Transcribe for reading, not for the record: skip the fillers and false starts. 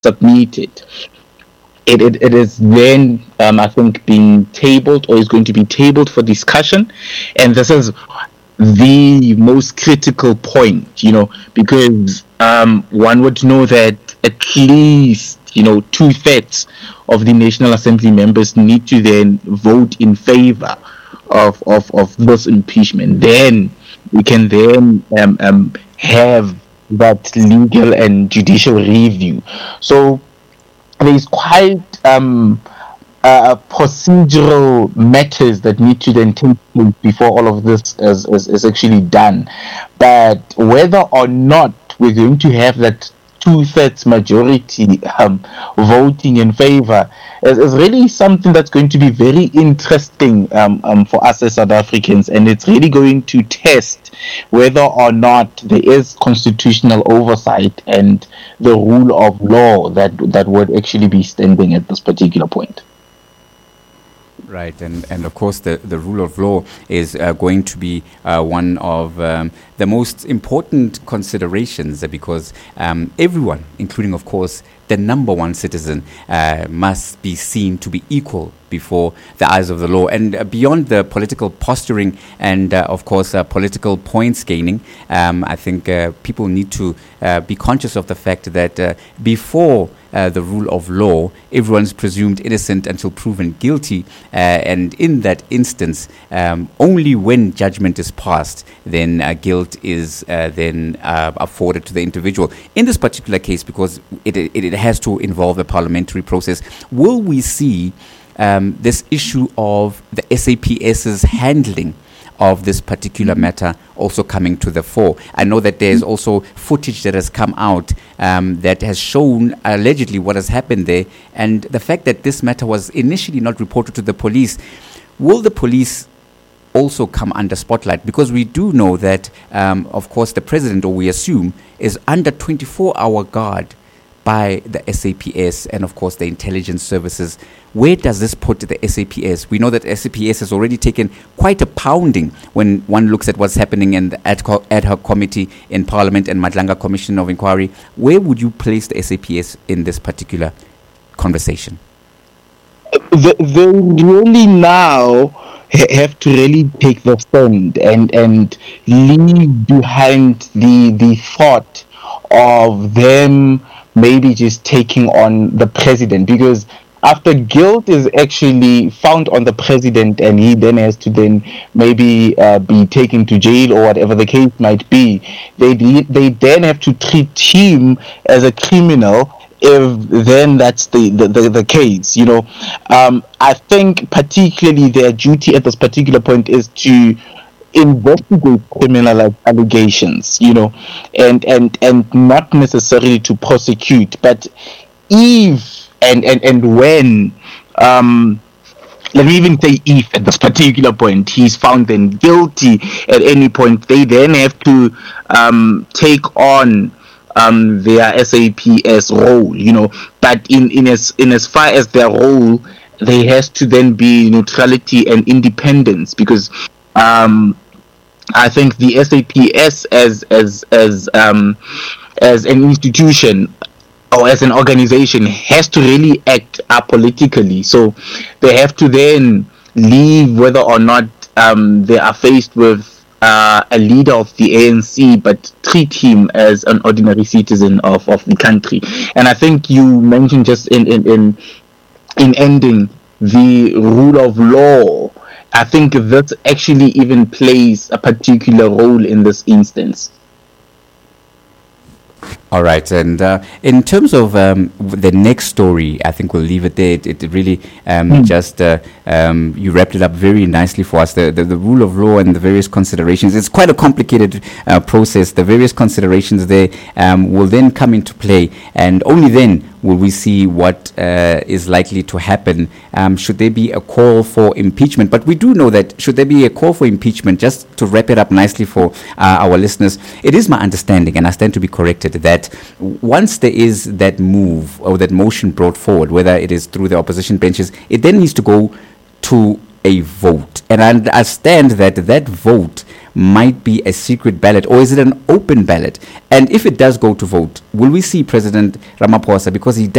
submitted, it is then, I think, being tabled, or is going to be tabled for discussion. And this is the most critical point, because one would know that at least, two-thirds of the National Assembly members need to then vote in favor of this impeachment. Then we can then have that legal and judicial review. So there's quite procedural matters that need to then take place before all of this is actually done. But whether or not we're going to have that two-thirds majority voting in favor is really something that's going to be very interesting for us as South Africans, and it's really going to test whether or not there is constitutional oversight and the rule of law that would actually be standing at this particular point. Right, and of course the rule of law is going to be one of the most important considerations, because everyone, including of course the number one citizen, must be seen to be equal before the eyes of the law. And beyond the political posturing and of course political points gaining, I think people need to be conscious of the fact that before the rule of law, everyone's presumed innocent until proven guilty, and in that instance, only when judgment is passed, then guilt is then afforded to the individual. In this particular case, because it has to involve a parliamentary process, will we see this issue of the SAPS's handling of this particular matter also coming to the fore? I know that there's also footage that has come out that has shown allegedly what has happened there, and the fact that this matter was initially not reported to the police. Will the police also come under spotlight? Because we do know that, of course, the president, or we assume, is under 24-hour guard by the SAPS and, of course, the intelligence services. Where does this put the SAPS? We know that SAPS has already taken quite a pounding when one looks at what's happening in the ad hoc committee in Parliament and Madlanga Commission of Inquiry. Where would you place the SAPS in this particular conversation? They really now have to really take the stand and leave behind the thought of them maybe just taking on the president, because after guilt is actually found on the president and he then has to then maybe be taken to jail or whatever the case might be, they then have to treat him as a criminal if then that's the case. I think particularly their duty at this particular point is to investigate criminal allegations, and not necessarily to prosecute. But if and when, let me even say if at this particular point he's found then guilty at any point, they then have to take on their SAPS role, but in as far as their role, there has to then be neutrality and independence, because I think the SAPS as an institution or as an organization has to really act apolitically. So they have to then leave whether or not they are faced with a leader of the ANC, but treat him as an ordinary citizen of the country. And I think you mentioned just in ending the rule of law, I think that actually even plays a particular role in this instance. All right, and in terms of the next story, I think we'll leave it there. It really just you wrapped it up very nicely for us. The rule of law and the various considerations. It's quite a complicated process. The various considerations there will then come into play, and only then will we see what is likely to happen. Should there be a call for impeachment? But we do know that should there be a call for impeachment, just to wrap it up nicely for our listeners, it is my understanding, and I stand to be corrected, that once there is that move or that motion brought forward, whether it is through the opposition benches, it then needs to go to a vote. And I understand that that vote might be a secret ballot, or is it an open ballot? And if it does go to vote, will we see President Ramaphosa, because he